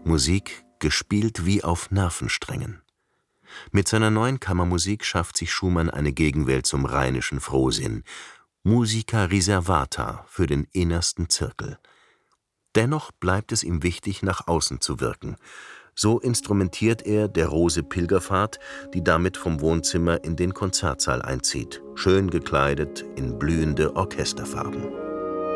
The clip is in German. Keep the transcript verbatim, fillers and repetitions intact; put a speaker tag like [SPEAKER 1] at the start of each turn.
[SPEAKER 1] Musik gespielt wie auf Nervensträngen. Mit seiner neuen Kammermusik schafft sich Schumann eine Gegenwelt zum rheinischen Frohsinn, Musica riservata für den innersten Zirkel. Dennoch bleibt es ihm wichtig, nach außen zu wirken. So instrumentiert er der Rose Pilgerfahrt, die damit vom Wohnzimmer in den Konzertsaal einzieht, schön gekleidet in blühende Orchesterfarben.